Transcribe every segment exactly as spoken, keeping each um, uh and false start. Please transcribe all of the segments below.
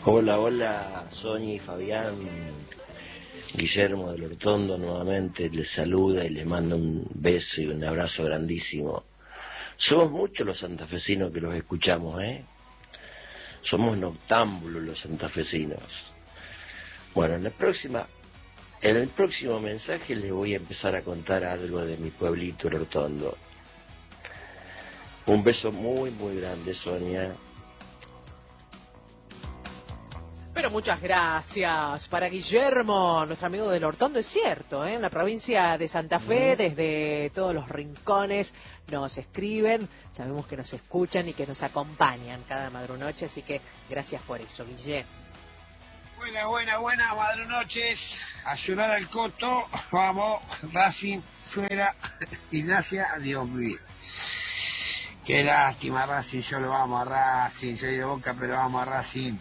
Hola, hola, Sonia y Fabián. Guillermo del Hortondo nuevamente les saluda y les manda un beso y un abrazo grandísimo. Somos muchos los santafesinos que los escuchamos, ¿eh? Somos noctámbulos los santafesinos. Bueno, en la próxima, en el próximo mensaje les voy a empezar a contar algo de mi pueblito el Hortondo. Un beso muy, muy grande, Sonia. Pero muchas gracias para Guillermo, nuestro amigo del Hortondo. Es cierto, ¿eh? En la provincia de Santa Fe, desde todos los rincones nos escriben, sabemos que nos escuchan y que nos acompañan cada madrunoche, así que gracias por eso, Guille. Buenas, buenas, buenas madrunoches, a llorar al coto, vamos, Racing, fuera, Ignacia, adiós mío. Qué lástima Racing, yo lo vamos a Racing, soy de Boca, pero vamos a Racing.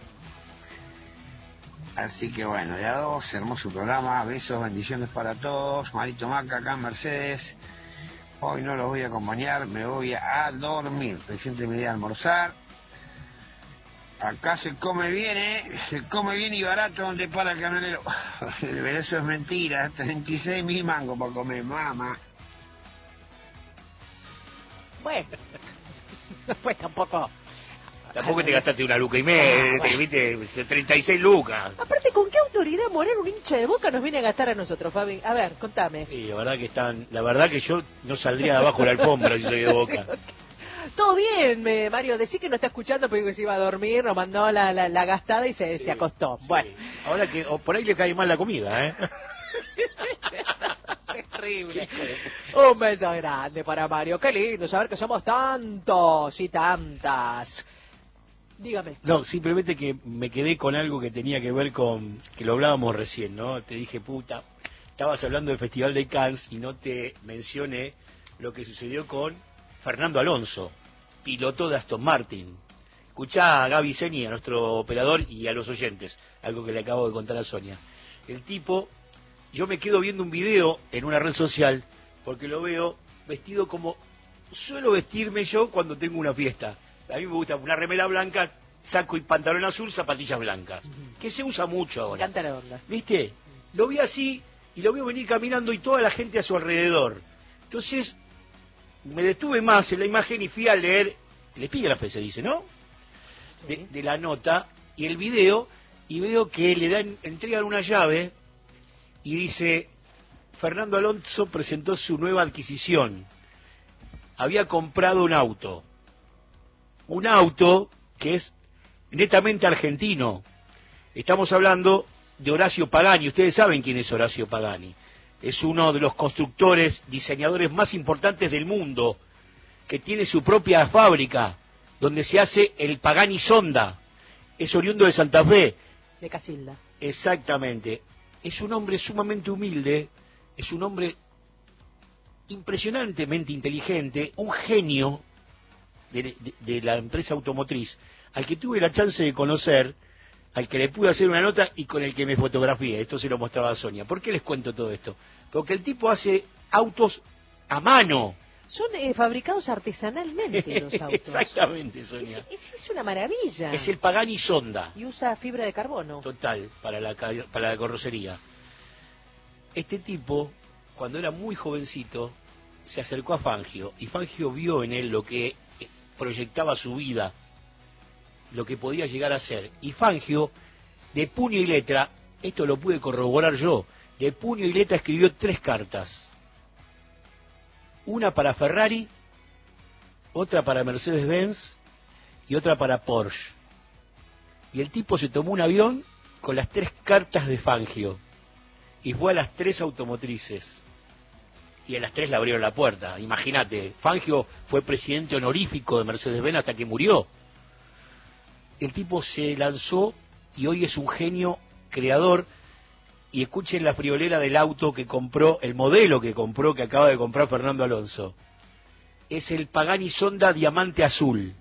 Así que bueno, de a dos, hermoso programa, besos, bendiciones para todos. Marito Maca acá en Mercedes. Hoy no los voy a acompañar, me voy a dormir. Recién terminé de almorzar. Acá se come bien, ¿eh? Se come bien y barato donde para el camionero. Pero eso es mentira, treinta y seis mil mangos para comer, mamá. Bueno, pues tampoco... Tampoco te gastaste una luca y media, Ah, bueno. te viste treinta y seis lucas. Aparte, ¿con qué autoridad moral un hincha de Boca nos viene a gastar a nosotros, Fabi? A ver, contame. Sí, la verdad que están, la verdad que yo no saldría de abajo de la alfombra si soy de Boca. Todo bien, me, Mario, decí que no está escuchando porque se iba a dormir, nos mandó la, la, la gastada y se, Sí, se acostó. sí. Bueno. Ahora que o por ahí le cae mal la comida, ¿eh? Terrible. Un beso grande para Mario. Qué lindo saber que somos tantos y tantas. Dígame. No, simplemente que me quedé con algo que tenía que ver con, que lo hablábamos recién, ¿no? Te dije, puta, estabas hablando del Festival de Cannes y no te mencioné lo que sucedió con Fernando Alonso, piloto de Aston Martin. Escuchá a Gaby Seni, a nuestro operador, y a los oyentes, algo que le acabo de contar a Sonia. El tipo, yo me quedo viendo un video en una red social, porque lo veo vestido como suelo vestirme yo cuando tengo una fiesta. A mí me gusta una remera blanca, saco y pantalón azul, zapatillas blancas, que se usa mucho Me ahora. encanta la onda. ¿Viste? Lo vi así y lo veo venir caminando y toda la gente a su alrededor. Entonces, me detuve más en la imagen y fui a leer el epígrafe, se dice, ¿no? De, de la nota y el video, y veo que le dan, entregan una llave y dice: Fernando Alonso presentó su nueva adquisición. Había comprado un auto. Un auto que es netamente argentino. Estamos hablando de Horacio Pagani. Ustedes saben quién es Horacio Pagani. Es uno de los constructores, diseñadores más importantes del mundo, que tiene su propia fábrica, donde se hace el Pagani Sonda. Es oriundo de Santa Fe. De Casilda. Exactamente. Es un hombre sumamente humilde, es un hombre impresionantemente inteligente, un genio de, de, de la empresa automotriz, al que tuve la chance de conocer, al que le pude hacer una nota y con el que me fotografié. Esto se lo mostraba a Sonia. ¿Por qué les cuento todo esto? Porque el tipo hace autos a mano. Son eh, fabricados artesanalmente los autos. Exactamente, Sonia. Es, es, es una maravilla. Es el Pagani Sonda. Y usa fibra de carbono. Total, para la, para la carrocería. Este tipo, cuando era muy jovencito, se acercó a Fangio, y Fangio vio en él lo que proyectaba su vida, lo que podía llegar a ser. Y Fangio, de puño y letra, esto lo pude corroborar yo, de puño y letra escribió tres cartas. Una para Ferrari, otra para Mercedes-Benz y otra para Porsche. Y el tipo se tomó un avión con las tres cartas de Fangio y fue a las tres automotrices. Y a las tres le abrieron la puerta. Imagínate, Fangio fue presidente honorífico de Mercedes-Benz hasta que murió. El tipo se lanzó y hoy es un genio creador. Y escuchen la friolera del auto que compró, el modelo que compró, que acaba de comprar Fernando Alonso. Es el Pagani Sonda Diamante Azul.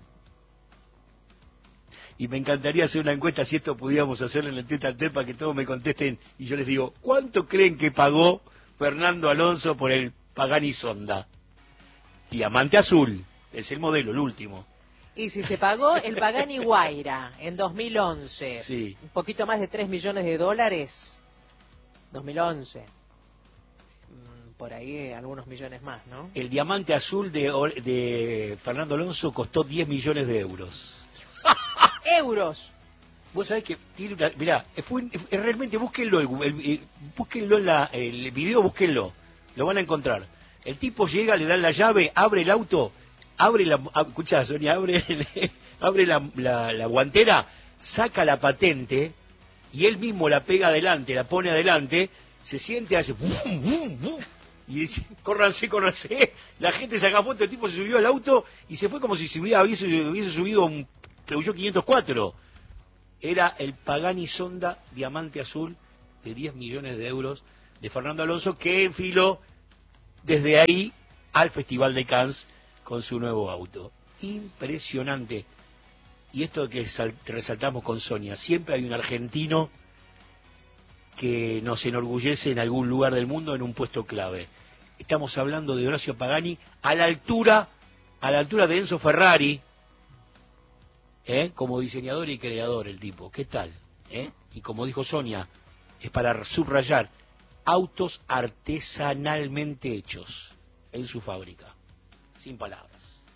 Y me encantaría hacer una encuesta, si esto pudiéramos hacerlo en el tete a tete, para que todos me contesten y yo les digo, ¿cuánto creen que pagó Fernando Alonso por el Pagani Sonda? Diamante Azul, es el modelo, el último. Y si se pagó el Pagani Huayra en dos mil once, sí. un poquito más de tres millones de dólares, dos mil once, por ahí algunos millones más, ¿no? El diamante azul de, de Fernando Alonso costó diez millones de euros. ¡Euros! Vos sabés que tiene una... Mirá, fue, realmente búsquenlo, el, el, el, búsquenlo en la, el video, búsquenlo, lo van a encontrar. El tipo llega, le dan la llave, abre el auto, abre la... Escuchá, Sonia, abre, abre la, la, la guantera, saca la patente y él mismo la pega adelante, la pone adelante, se siente, hace... Bum, bum, bum, y dice, córranse, córranse. La gente saca foto, el tipo se subió al auto y se fue como si se hubiera, hubiese, hubiese subido un Peugeot quinientos cuatro. Era el Pagani Sonda Diamante Azul de diez millones de euros de Fernando Alonso, que enfiló desde ahí al Festival de Cannes con su nuevo auto. Impresionante. Y esto que sal, resaltamos con Sonia, siempre hay un argentino que nos enorgullece en algún lugar del mundo en un puesto clave. Estamos hablando de Horacio Pagani a la altura, a la altura de Enzo Ferrari, ¿eh? Como diseñador y creador el tipo. ¿Qué tal? ¿Eh? Y como dijo Sonia, es para subrayar, autos artesanalmente hechos en su fábrica. Sin palabras.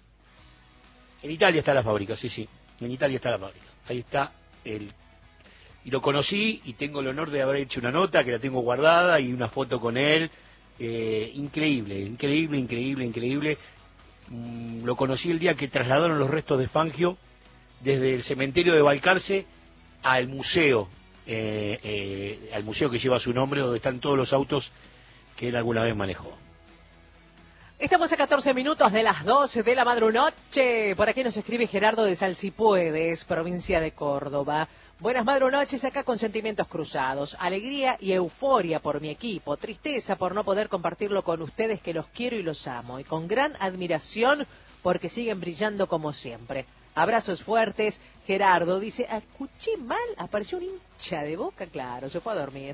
En Italia está la fábrica, sí, sí. En Italia está la fábrica. Ahí está el... Y lo conocí y tengo el honor de haber hecho una nota que la tengo guardada y una foto con él. Eh, increíble, increíble, increíble, increíble. Mm, lo conocí el día que trasladaron los restos de Fangio desde el cementerio de Balcarce al museo, eh, eh, al museo que lleva su nombre, donde están todos los autos que él alguna vez manejó. Estamos a catorce minutos de las doce de la madrunoche. Por aquí nos escribe Gerardo de Salsipuedes, provincia de Córdoba. Buenas madrunoches, acá con sentimientos cruzados. Alegría y euforia por mi equipo. Tristeza por no poder compartirlo con ustedes, que los quiero y los amo. Y con gran admiración porque siguen brillando como siempre. Abrazos fuertes. Gerardo dice, escuché mal, apareció un hincha de Boca, claro, se fue a dormir.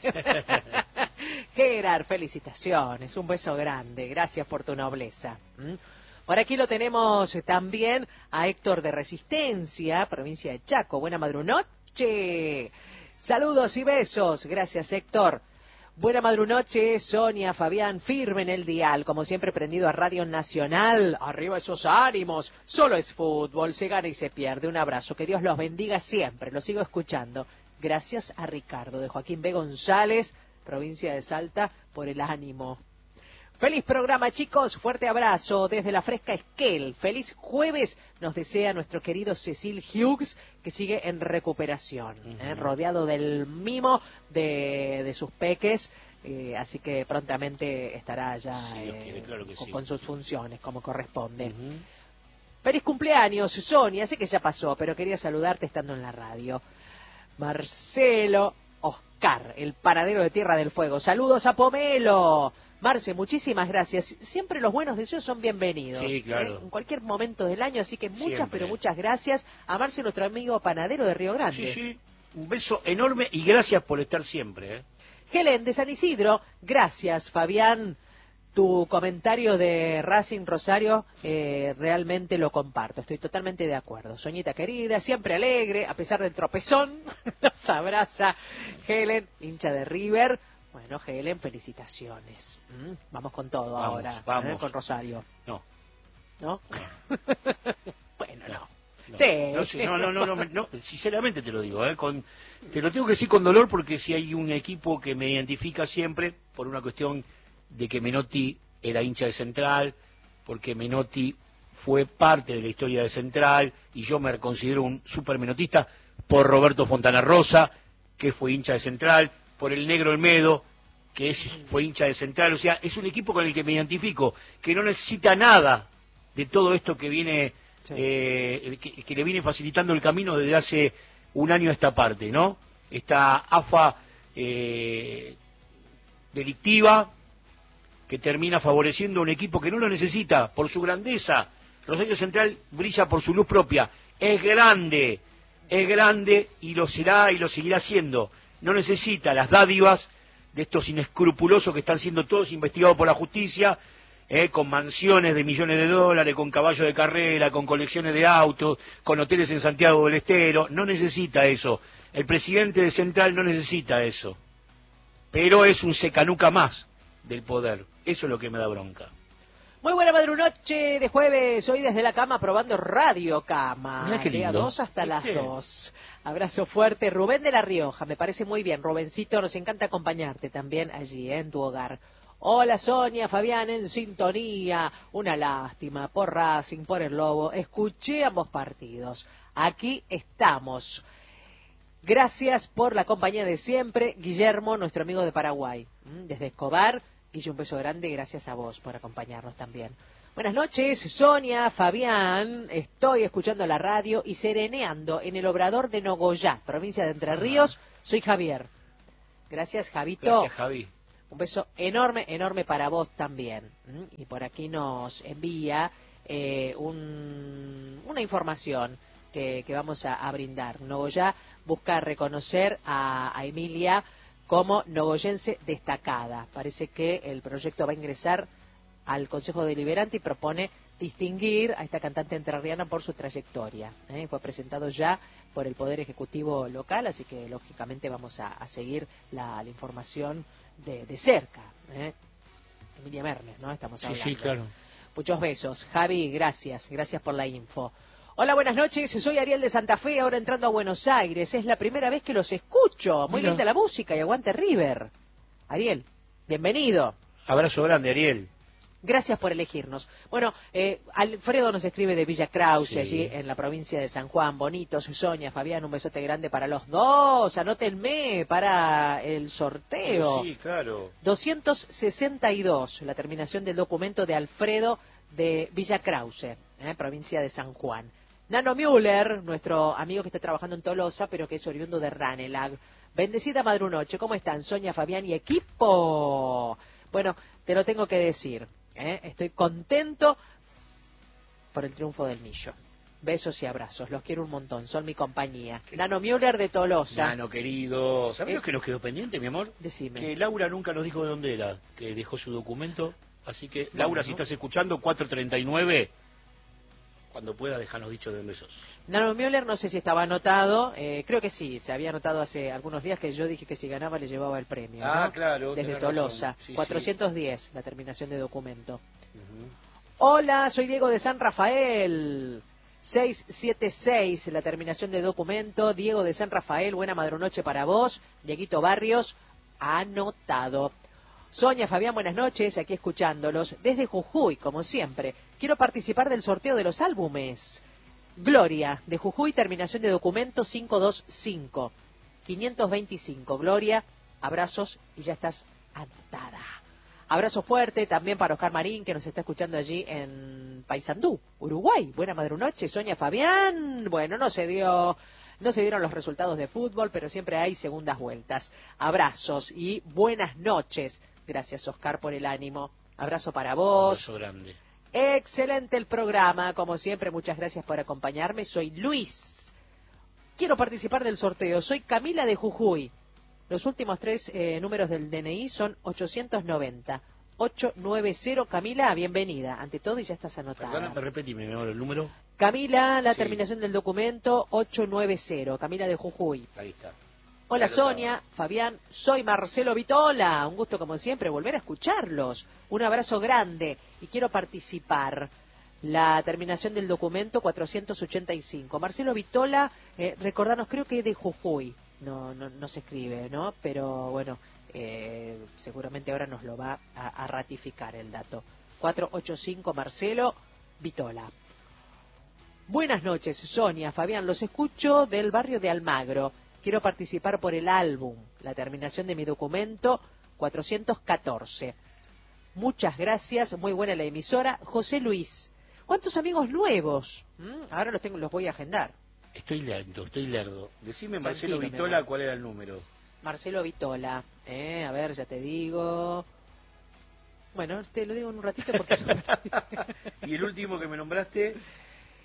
Gerard, felicitaciones, un beso grande, gracias por tu nobleza. ¿Mm? Por aquí lo tenemos también a Héctor de Resistencia, provincia de Chaco. Buena madrunoche. Saludos y besos, gracias Héctor. Buena madrunoche, Sonia, Fabián, firme en el dial, como siempre prendido a Radio Nacional. Arriba esos ánimos, solo es fútbol, se gana y se pierde. Un abrazo, que Dios los bendiga siempre, lo sigo escuchando. Gracias a Ricardo, de Joaquín B. González, provincia de Salta, por el ánimo. Feliz programa, chicos, fuerte abrazo desde la fresca Esquel. Feliz jueves nos desea nuestro querido Cecil Hughes, que sigue en recuperación, uh-huh. ¿eh? Rodeado del mimo de, de sus peques, eh, así que prontamente estará ya sí, eh, quiere, claro con, sí. con sus funciones como corresponde. Uh-huh. Feliz cumpleaños, Sonia, sé que ya pasó, pero quería saludarte estando en la radio. Marcelo Oscar, el paradero de Tierra del Fuego. Saludos a Pomelo. Marce, muchísimas gracias. Siempre los buenos deseos son bienvenidos. Sí, claro. ¿eh? En cualquier momento del año, así que muchas, Siempre. pero muchas gracias a Marce, nuestro amigo panadero de Río Grande. Sí, sí. Un beso enorme y gracias por estar siempre. ¿eh? Helen de San Isidro, gracias, Fabián. Tu comentario de Racing Rosario eh, realmente lo comparto, estoy totalmente de acuerdo. Soñita querida, siempre alegre, a pesar del tropezón, nos abraza Helen, hincha de River. Bueno, Helen, felicitaciones. ¿Mm? Vamos con todo vamos, ahora, vamos. ¿eh? Con Rosario. No. ¿No? Bueno, no. No. Sí. No, sí, no, no, no, no, no, sinceramente te lo digo, ¿eh? Con, te lo tengo que decir con dolor porque si hay un equipo que me identifica siempre por una cuestión de que Menotti era hincha de Central, porque Menotti fue parte de la historia de Central y yo me considero un super menotista por Roberto Fontana Rosa, que fue hincha de Central, por el Negro Olmedo, que es, fue hincha de Central, o sea, es un equipo con el que me identifico, que no necesita nada de todo esto que viene, sí. eh, que, que le viene facilitando el camino desde hace un año a esta parte, ¿no? Esta afa eh, delictiva que termina favoreciendo a un equipo que no lo necesita por su grandeza. Rosario Central brilla por su luz propia, es grande, es grande y lo será y lo seguirá siendo. No necesita las dádivas de estos inescrupulosos que están siendo todos investigados por la justicia, ¿eh? Con mansiones de millones de dólares, con caballos de carrera, con colecciones de autos, con hoteles en Santiago del Estero. No necesita eso. El presidente de Central no necesita eso. Pero es un secanuca más del poder. Eso es lo que me da bronca. Muy buena madrunoche de jueves, hoy desde la cama probando Radio Cama. Mirá qué lindo. De a dos hasta las dos. Abrazo fuerte, Rubén de La Rioja, me parece muy bien. Rubencito, nos encanta acompañarte también allí, ¿eh? En tu hogar. Hola Sonia, Fabián en sintonía. Una lástima por Racing, por el Lobo. Escuché ambos partidos. Aquí estamos. Gracias por la compañía de siempre. Guillermo, nuestro amigo de Paraguay, desde Escobar. Guille, un beso grande y gracias a vos por acompañarnos también. Buenas noches, Sonia, Fabián. Estoy escuchando la radio y sereneando en el Obrador de Nogoyá, provincia de Entre Ríos. Soy Javier. Gracias, Javito. Gracias, Javi. Un beso enorme, enorme para vos también. Y por aquí nos envía eh, un, una información que, que vamos a, a brindar. Nogoyá busca reconocer a, a Emilia como nogoyense destacada. Parece que el proyecto va a ingresar al Consejo Deliberante y propone distinguir a esta cantante entrerriana por su trayectoria. ¿eh? Fue presentado ya por el Poder Ejecutivo local, así que lógicamente vamos a, a seguir la, la información de, de cerca. ¿eh? Emilia Mernes, ¿no? Estamos hablando. Sí, sí, claro. Muchos besos. Javi, gracias. Gracias por la info. Hola, buenas noches, soy Ariel de Santa Fe, ahora entrando a Buenos Aires. Es la primera vez que los escucho. Muy Mira. linda la música y aguante River. Ariel, bienvenido. Abrazo grande, Ariel. Gracias por elegirnos. Bueno, eh, Alfredo nos escribe de Villa Krause, Sí. allí en la provincia de San Juan. Bonitos, Sonia, Fabián, un besote grande para los dos. Anótenme para el sorteo. Sí, claro. doscientos sesenta y dos, la terminación del documento de Alfredo de Villa Krause, eh, provincia de San Juan. Nano Müller, nuestro amigo que está trabajando en Tolosa, pero que es oriundo de Ranelag. Bendecida madrunoche, ¿cómo están Sonia, Fabián y equipo? Bueno, te lo tengo que decir, ¿eh? Estoy contento por el triunfo del Millo. Besos y abrazos, los quiero un montón, son mi compañía. Nano Müller de Tolosa. Nano, querido. ¿Sabés Eh, lo que nos quedó pendiente, mi amor? Decime. Que Laura nunca nos dijo de dónde era, que dejó su documento. Así que, No, Laura, no. si estás escuchando, cuatro treinta y nueve, cuando pueda, dejanos dicho de dónde sos. Nano Müller, no sé si estaba anotado, eh, creo que sí, se había anotado hace algunos días que yo dije que si ganaba le llevaba el premio. Ah, ¿no? claro, Desde tenés Tolosa, razón. Sí, cuatrocientos diez, la terminación de documento. Ujú. Hola, soy Diego de San Rafael. seiscientos setenta y seis, la terminación de documento. Diego de San Rafael, buena madrunoche para vos. Dieguito Barrios, anotado. Sonia, Fabián, buenas noches, aquí escuchándolos. Desde Jujuy, como siempre. Quiero participar del sorteo de los álbumes. Gloria, de Jujuy, terminación de documento quinientos veinticinco. quinientos veinticinco, Gloria, abrazos y ya estás anotada. Abrazo fuerte también para Oscar Marín, que nos está escuchando allí en Paysandú, Uruguay. Buena madrunoche, Sonia, Fabián. Bueno, no se dio, no se dieron los resultados de fútbol, pero siempre hay segundas vueltas. Abrazos y buenas noches. Gracias, Oscar, por el ánimo. Abrazo para vos. Un beso grande. Excelente el programa, como siempre, muchas gracias por acompañarme. Soy Luis. Quiero participar del sorteo. Soy Camila de Jujuy. Los últimos tres eh, números del D N I son ochocientos noventa. ochocientos noventa. Camila, bienvenida. Ante todo, y ya estás anotada. Perdóname, repetime, mi amor, el número. Camila, la Sí. terminación del documento ochocientos noventa. Camila de Jujuy. Ahí está. Hola Anotado. Sonia, Fabián, soy Marcelo Vitola, un gusto como siempre volver a escucharlos, un abrazo grande y quiero participar. La terminación del documento cuatrocientos ochenta y cinco. Marcelo Vitola, eh, recordanos, creo que es de Jujuy, no, no, no se escribe, ¿no? Pero bueno, eh, seguramente ahora nos lo va a, a ratificar el dato. cuatrocientos ochenta y cinco Marcelo Vitola. Buenas noches, Sonia, Fabián, los escucho del barrio de Almagro. Quiero participar por el álbum, la terminación de mi documento cuatrocientos catorce. Muchas gracias, muy buena la emisora. José Luis, ¿cuántos amigos nuevos? ¿Mm? Ahora los tengo, los voy a agendar. Estoy lento, estoy lerdo. Decime, Marcelo Tranquilo, mi Vitola, amor. cuál era el número. Marcelo Vitola, eh, a ver, ya te digo. Bueno, te lo digo en un ratito porque... Y el último que me nombraste,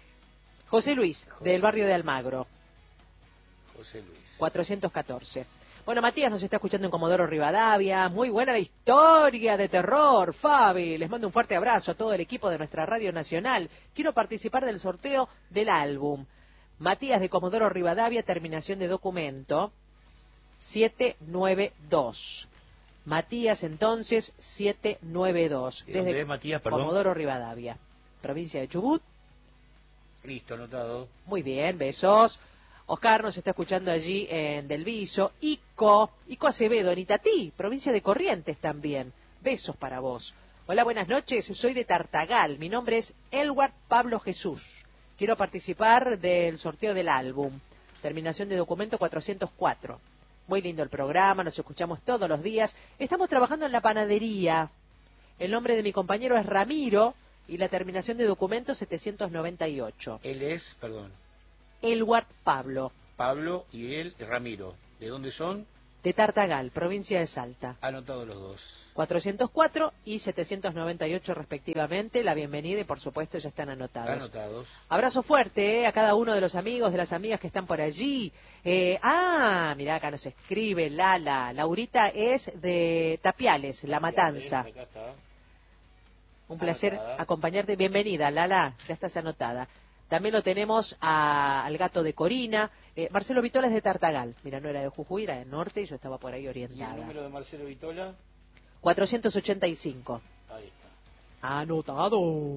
José Luis, del barrio de Almagro. José Luis. cuatrocientos catorce. Bueno, Matías nos está escuchando en Comodoro Rivadavia. Muy buena la historia de terror, Fabi. Les mando un fuerte abrazo a todo el equipo de nuestra Radio Nacional. Quiero participar del sorteo del álbum. Matías de Comodoro Rivadavia, terminación de documento siete nueve dos. Matías, entonces, siete nueve dos. ¿De dónde es, Matías, perdón? Comodoro Rivadavia, provincia de Chubut. Listo, anotado. Muy bien, besos. Oscar nos está escuchando allí en Del Viso. Ico, Ico Acevedo, en Itatí, provincia de Corrientes también. Besos para vos. Hola, buenas noches, soy de Tartagal. Mi nombre es Elward Pablo Jesús. Quiero participar del sorteo del álbum. Terminación de documento cuatrocientos cuatro. Muy lindo el programa, nos escuchamos todos los días. Estamos trabajando en la panadería. El nombre de mi compañero es Ramiro y la terminación de documento setecientos noventa y ocho. Él es, perdón. Elward Pablo. Pablo y él, Ramiro. ¿De dónde son? De Tartagal, provincia de Salta. Anotados los dos. cuatrocientos cuatro y setecientos noventa y ocho respectivamente. La bienvenida y por supuesto ya están anotados. Anotados. Abrazo fuerte eh, a cada uno de los amigos, de las amigas que están por allí. Eh, ah, mirá, acá nos escribe Lala. Laurita es de Tapiales, La Matanza. Acá está. Un placer Anotada. acompañarte. Bienvenida, Lala, ya estás anotada. También lo tenemos a, al gato de Corina. Eh, Marcelo Vitola es de Tartagal. Mira, no era de Jujuy, era del norte y yo estaba por ahí ¿Y el orientada. número de Marcelo Vitola? cuatrocientos ochenta y cinco. Ahí está. Anotado.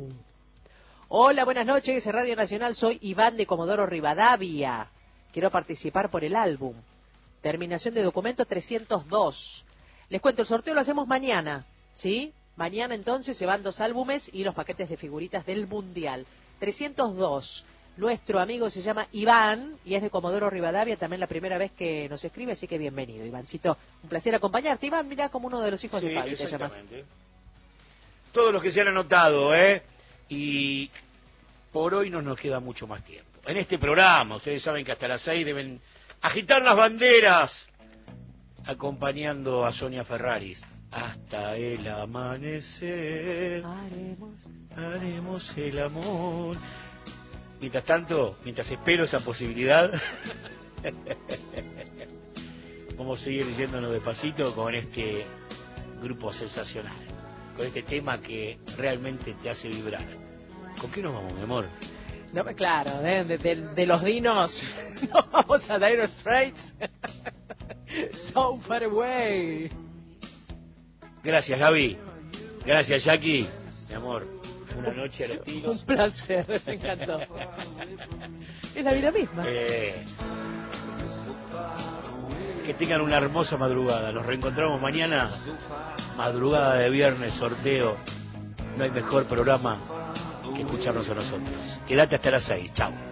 Hola, buenas noches. En Radio Nacional soy Iván de Comodoro Rivadavia. Quiero participar por el álbum. Terminación de documento trescientos dos. Les cuento, el sorteo lo hacemos mañana, ¿sí? Mañana entonces se van dos álbumes y los paquetes de figuritas del Mundial. trescientos dos. Nuestro amigo se llama Iván y es de Comodoro Rivadavia, también la primera vez que nos escribe, así que bienvenido, Ivancito. Un placer acompañarte. Iván, mirá, como uno de los hijos Sí, de Fabi te llamas. exactamente. Todos los que se han anotado, ¿eh? Y por hoy no nos queda mucho más tiempo. En este programa, ustedes saben que hasta las seis deben agitar las banderas, acompañando a Sonia Ferraris. Hasta el amanecer Haremos. haremos el amor. Mientras tanto, mientras espero esa posibilidad, vamos a seguir yéndonos despacito con este grupo sensacional, con este tema que realmente te hace vibrar. ¿Con qué nos vamos, mi amor? No, claro, de, de, de, de los dinos, no vamos a Dire Straits. So far away. Gracias, Gaby. Gracias, Jackie. Mi amor, una noche a los tiros. Un placer, me encantó. Es la vida misma. Eh, que tengan una hermosa madrugada. Nos reencontramos mañana, madrugada de viernes, sorteo. No hay mejor programa que escucharnos a nosotros. Quédate hasta las seis. Chao.